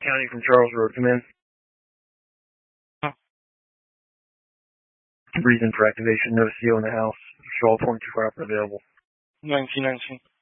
County from Charles Road, come in. Reason for activation, no CO in the house. Shaw 24 hour available. 1919.